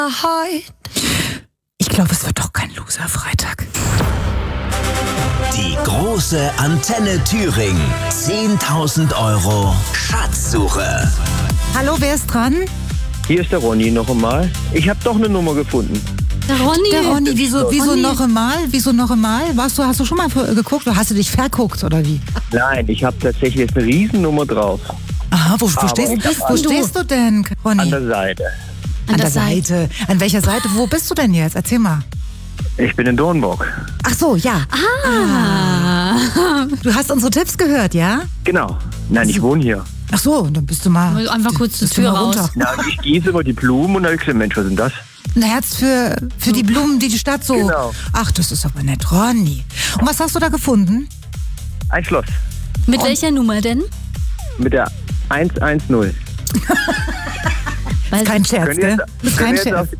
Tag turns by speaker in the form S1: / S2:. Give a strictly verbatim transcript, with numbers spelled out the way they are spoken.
S1: Ich glaube, es wird doch kein Loser-Freitag.
S2: Die große Antenne Thüringen. zehntausend Euro Schatzsuche.
S1: Hallo, wer ist dran?
S3: Hier ist der Ronny noch einmal. Ich habe doch eine Nummer gefunden.
S4: Der Ronny.
S1: Der Ronny, wieso, wieso
S4: Ronny.
S1: noch einmal? Wieso noch einmal? Warst du, hast du schon mal geguckt oder hast du dich verguckt oder wie?
S3: Nein, ich habe tatsächlich jetzt eine Riesennummer drauf.
S1: Aha, wo, wo,
S3: Aber
S1: stehst,
S3: ich hab
S1: wo
S3: an-
S1: stehst du denn, Ronny?
S3: An der Seite.
S1: An der Seite. An welcher Seite? Wo bist du denn jetzt? Erzähl mal.
S3: Ich bin in Dornburg.
S1: Ach so, ja.
S4: Ah.
S1: Du hast unsere Tipps gehört, ja?
S3: Genau. Nein, ich wohne hier.
S1: Ach so, dann bist du mal...
S4: Einfach kurz die
S1: bist du
S4: Tür
S1: mal
S4: raus.
S1: runter.
S3: Na, ich gieße immer die Blumen und dann hab ich gesagt, Mensch, was ist denn das?
S1: Ein Herz für, für die Blumen, die die Stadt so...
S3: Genau.
S1: Ach, das ist aber nett, Ronny. Und was hast du da gefunden?
S3: Ein Schloss.
S4: Mit welcher Nummer denn?
S3: Mit der eins eins null.
S4: Weil
S1: Kein Scherz,
S3: Könnt ihr
S1: gell?
S3: jetzt-
S1: Ist kein
S3: könnt ihr jetzt
S1: Scherz.
S3: auf